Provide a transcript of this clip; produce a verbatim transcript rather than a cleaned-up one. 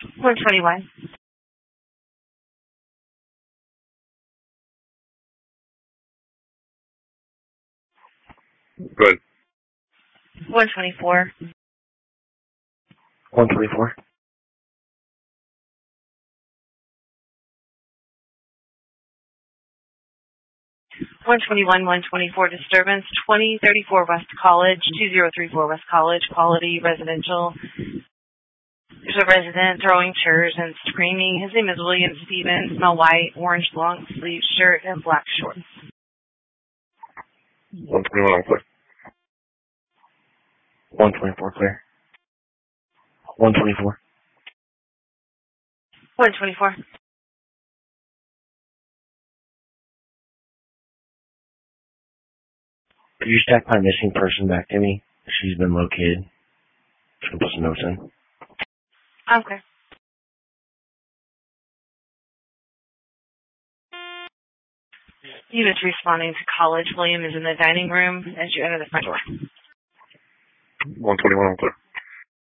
one twenty-one. Good. one twenty-four. one twenty-four. one twenty-one, one twenty-four disturbance, twenty thirty-four West College, two zero three four West College, quality residential. There's a resident throwing chairs and screaming. His name is William Stevens, smell white, orange long sleeve shirt, and black shorts. one twenty-one, clear. one twenty-four, clear. one twenty-four. one twenty-four. Could you stack my missing person back to me? She's been located. Just gonna put some notes in. Okay. Units responding to college. William is in the dining room as you enter the front door. one twenty-one, clear.